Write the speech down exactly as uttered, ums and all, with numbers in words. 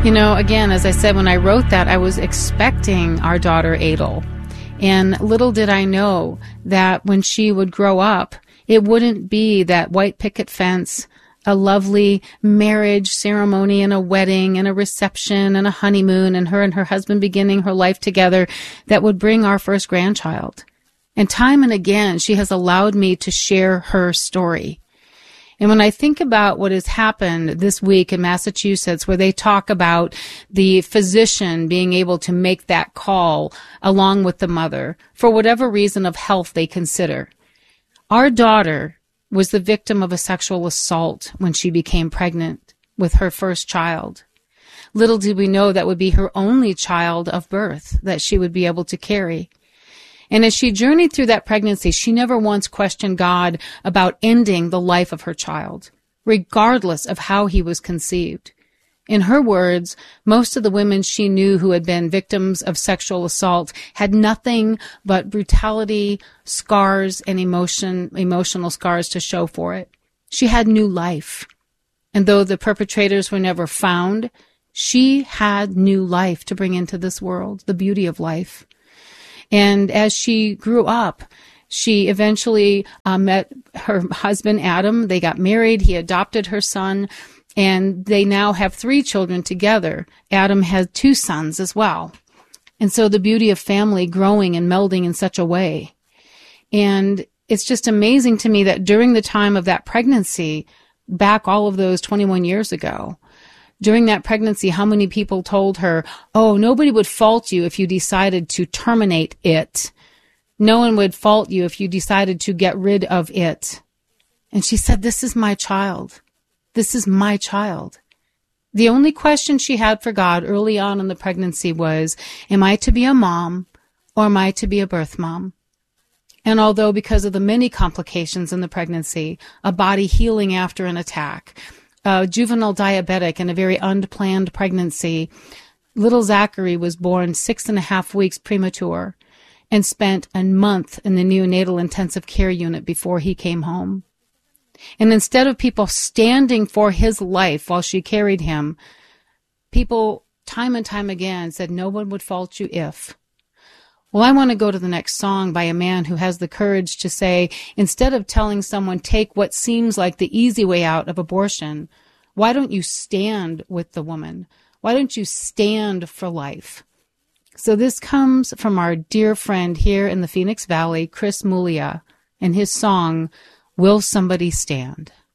You know, again, as I said, when I wrote that, I was expecting our daughter Adel. And little did I know that when she would grow up, it wouldn't be that white picket fence, a lovely marriage ceremony and a wedding and a reception and a honeymoon and her and her husband beginning her life together that would bring our first grandchild. And time and again, she has allowed me to share her story. And when I think about what has happened this week in Massachusetts, where they talk about the physician being able to make that call along with the mother for whatever reason of health they consider. Our daughter was the victim of a sexual assault when she became pregnant with her first child. Little did we know that would be her only child of birth that she would be able to carry. And as she journeyed through that pregnancy, she never once questioned God about ending the life of her child, regardless of how he was conceived. In her words, most of the women she knew who had been victims of sexual assault had nothing but brutality, scars, and emotion, emotional scars to show for it. She had new life. And though the perpetrators were never found, she had new life to bring into this world, the beauty of life. And as she grew up, she eventually uh, met her husband, Adam. They got married. He adopted her son, and they now have three children together. Adam had two sons as well. And so the beauty of family growing and melding in such a way. And it's just amazing to me that during the time of that pregnancy, back all of those twenty-one years ago, during that pregnancy, how many people told her, oh, nobody would fault you if you decided to terminate it. No one would fault you if you decided to get rid of it. And she said, this is my child. This is my child. The only question she had for God early on in the pregnancy was, am I to be a mom or am I to be a birth mom? And although because of the many complications in the pregnancy, a body healing after an attack, a juvenile diabetic and a very unplanned pregnancy, little Zachary was born six and a half weeks premature and spent a month in the neonatal intensive care unit before he came home. And instead of people standing for his life while she carried him, people time and time again said, no one would fault you if. Well, I want to go to the next song by a man who has the courage to say, instead of telling someone, take what seems like the easy way out of abortion, why don't you stand with the woman? Why don't you stand for life? So this comes from our dear friend here in the Phoenix Valley, Chris Mulia, and his song, Will Somebody Stand?